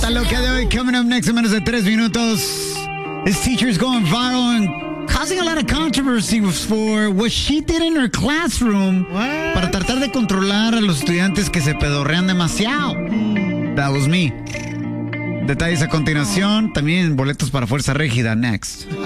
Nota loca de hoy. Coming up next en menos de 3 minutos. This teacher's going viral and causing a lot of controversy for what she did in her classroom para tratar de controlar a los estudiantes que se pedorrean demasiado. That was me. Detalles a continuación. También boletos para Fuerza Régida. Next.